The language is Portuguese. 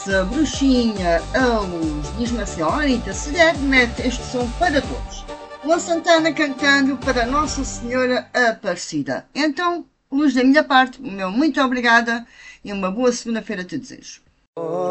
Se a bruxinha, a luz, diz-me assim, ó Anitta, se der, mete este som para todos. Luan Santana cantando para Nossa Senhora Aparecida. Então, Luz, da minha parte, o meu muito obrigada e uma boa segunda-feira te desejo.